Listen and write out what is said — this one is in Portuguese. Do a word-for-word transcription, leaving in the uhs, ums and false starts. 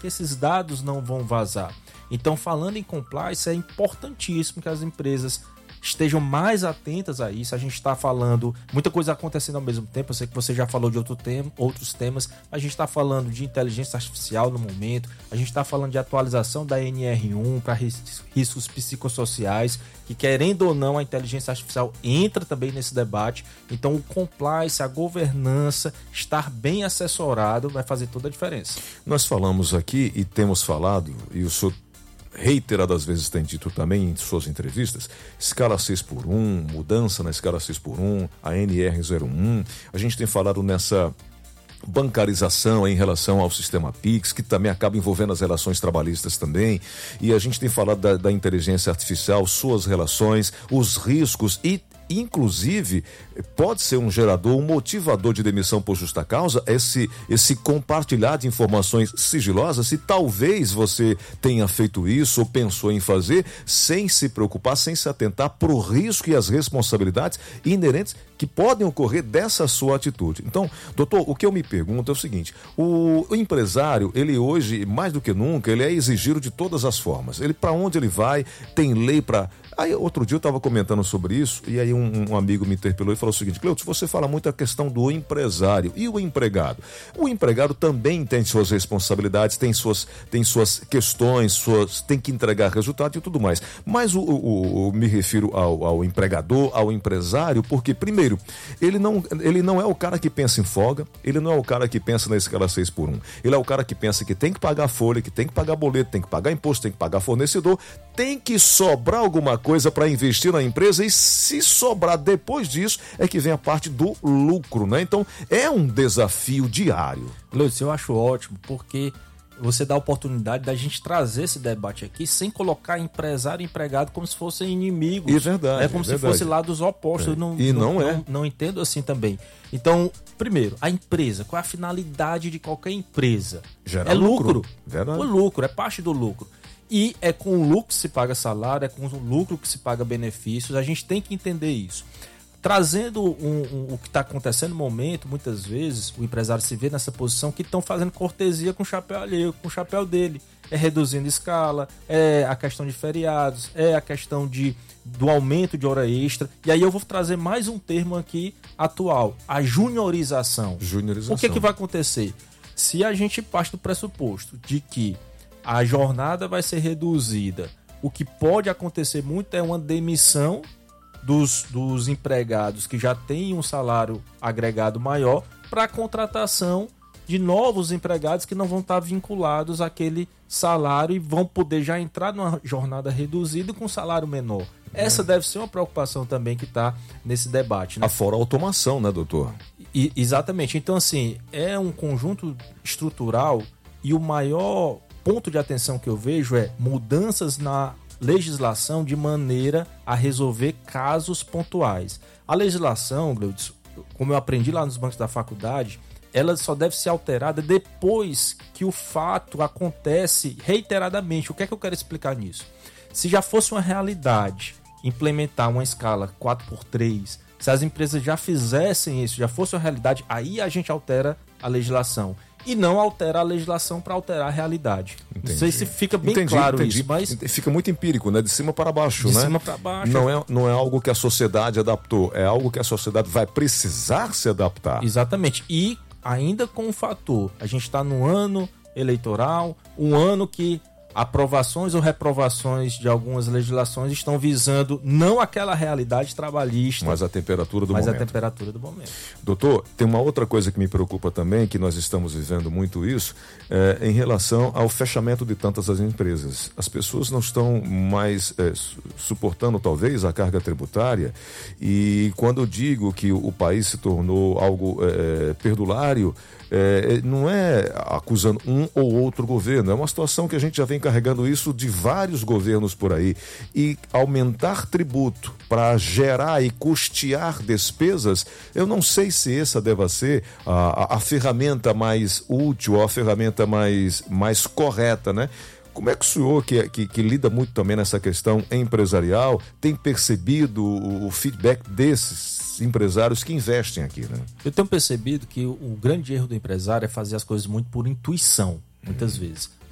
que esses dados não vão vazar? Então, falando em compliance, é importantíssimo que as empresas estejam mais atentas a isso. A gente está falando, muita coisa acontecendo ao mesmo tempo. Eu sei que você já falou de outro tema, outros temas. A gente está falando de inteligência artificial no momento. A gente está falando de atualização da N R um para riscos psicossociais, que querendo ou não, a inteligência artificial entra também nesse debate. Então, o compliance, a governança, estar bem assessorado vai fazer toda a diferença. Nós falamos aqui e temos falado, e o senhor reiteradas vezes tem dito também em suas entrevistas, escala seis por um, mudança na escala seis por um, a N R zero um. A gente tem falado nessa bancarização em relação ao sistema Pix, que também acaba envolvendo as relações trabalhistas também. E a gente tem falado da, da inteligência artificial, suas relações, os riscos e inclusive pode ser um gerador, um motivador de demissão por justa causa, esse, esse compartilhar de informações sigilosas, se talvez você tenha feito isso ou pensou em fazer sem se preocupar, sem se atentar para o risco e as responsabilidades inerentes que podem ocorrer dessa sua atitude. Então, doutor, o que eu me pergunto é o seguinte, o, o empresário, ele hoje, mais do que nunca, ele é exigido de todas as formas. Ele, para onde ele vai, tem lei para... Aí, outro dia eu estava comentando sobre isso e aí um, um amigo me interpelou e falou o seguinte: Cleutis, você fala muito a questão do empresário e o empregado. O empregado também tem suas responsabilidades, tem suas, tem suas questões, suas, tem que entregar resultado e tudo mais. Mas o, o, o, me refiro ao, ao empregador, ao empresário, porque, primeiro, ele não, ele não é o cara que pensa em folga, ele não é o cara que pensa na escala seis por um. Ele é o cara que pensa que tem que pagar folha, que tem que pagar boleto, tem que pagar imposto, tem que pagar fornecedor, tem que sobrar alguma coisa para investir na empresa e se sobrar depois disso é que vem a parte do lucro, né? Então é um desafio diário. Cleutis, eu acho ótimo porque você dá a oportunidade da gente trazer esse debate aqui sem colocar empresário e empregado como se fossem inimigos. É verdade. É como é se verdade. fosse lados opostos. É. Eu não, e não, não é. Não, não entendo assim também. Então, primeiro, a empresa. Qual é a finalidade de qualquer empresa? Gerar é lucro. lucro. Verdade. O lucro, é parte do lucro. E é com o lucro que se paga salário, é com o lucro que se paga benefícios. A gente tem que entender isso. Trazendo um, um, o que está acontecendo no momento, muitas vezes o empresário se vê nessa posição que estão fazendo cortesia com o chapéu alheio, com o chapéu dele. É reduzindo escala, é a questão de feriados, é a questão de, do aumento de hora extra. E aí eu vou trazer mais um termo aqui atual, a juniorização. Juniorização. O que, que vai acontecer? Se a gente parte do pressuposto de que a jornada vai ser reduzida, o que pode acontecer muito é uma demissão dos, dos empregados que já têm um salário agregado maior para a contratação de novos empregados que não vão estar vinculados àquele salário e vão poder já entrar numa jornada reduzida com salário menor. Essa é. deve ser uma preocupação também que está nesse debate, né? Afora a automação, né, doutor? E, exatamente. Então, assim, é um conjunto estrutural e o maior ponto de atenção que eu vejo é mudanças na legislação de maneira a resolver casos pontuais. A legislação, Cleutis, como eu aprendi lá nos bancos da faculdade, ela só deve ser alterada depois que o fato acontece reiteradamente. O que é que eu quero explicar nisso? Se já fosse uma realidade implementar uma escala quatro por três, se as empresas já fizessem isso, já fosse uma realidade, aí a gente altera a legislação. E não altera a legislação para alterar a realidade. Entendi. Não sei se fica bem entendi, claro entendi. isso, mas... Fica muito empírico, né? De cima para baixo, de né? De cima para baixo. Não é, não é algo que a sociedade adaptou, é algo que a sociedade vai precisar se adaptar. Exatamente. E ainda com o fator, a gente está no ano eleitoral, um ano que aprovações ou reprovações de algumas legislações estão visando não aquela realidade trabalhista, mas a temperatura do mas momento. a temperatura do momento. Doutor, tem uma outra coisa que me preocupa também, que nós estamos vivendo muito isso, é, em relação ao fechamento de tantas as empresas. As pessoas não estão mais é, suportando, talvez, a carga tributária, e quando eu digo que o país se tornou algo é, perdulário, É, não é acusando um ou outro governo, é uma situação que a gente já vem carregando isso de vários governos por aí. E aumentar tributo para gerar e custear despesas, eu não sei se essa deva ser a, a, a ferramenta mais útil, a ferramenta mais, mais correta, né? Como é que o senhor, que, que, que lida muito também nessa questão empresarial, tem percebido o, o feedback desses empresários que investem aqui, né? Eu tenho percebido que o, o grande erro do empresário é fazer as coisas muito por intuição, muitas hum. vezes.